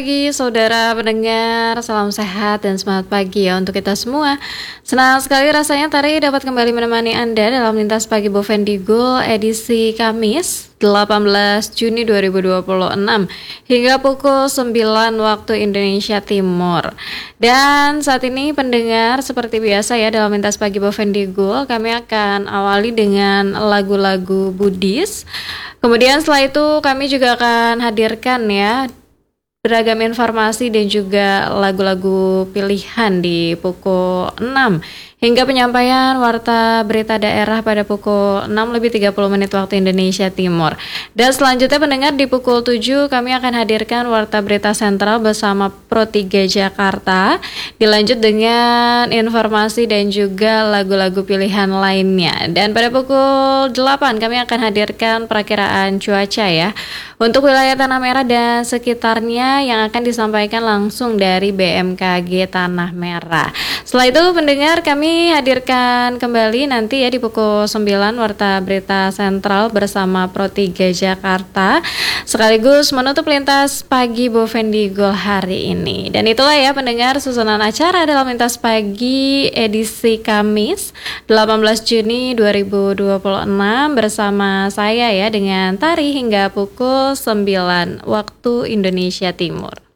Pagi saudara pendengar, salam sehat dan semangat pagi ya untuk kita semua. Senang sekali rasanya Tari dapat kembali menemani Anda dalam Lintas Pagi Bovendigul edisi Kamis 18 Juni 2026 hingga pukul 9 waktu Indonesia Timur. Dan saat ini pendengar seperti biasa ya dalam Lintas Pagi Bovendigul kami akan awali dengan lagu-lagu Buddhis. Kemudian setelah itu kami juga akan hadirkan ya beragam informasi dan juga lagu-lagu pilihan di pukul 6 hingga penyampaian warta berita daerah pada pukul 6:30 waktu Indonesia Timur. Dan selanjutnya pendengar di pukul 7 kami akan hadirkan warta berita sentral bersama Pro 3 Jakarta. Dilanjut dengan informasi dan juga lagu-lagu pilihan lainnya. Dan pada pukul 8 kami akan hadirkan perakiraan cuaca ya untuk wilayah Tanah Merah dan sekitarnya yang akan disampaikan langsung dari BMKG Tanah Merah. Setelah itu pendengar kami hadirkan kembali nanti ya di pukul 9 warta berita sentral bersama Pro 3 Jakarta sekaligus menutup Lintas Pagi Bovendigul hari ini. Dan itulah ya pendengar susunan acara dalam Lintas Pagi edisi Kamis 18 Juni 2026 bersama saya ya dengan Tari hingga pukul 9 waktu Indonesia Timur.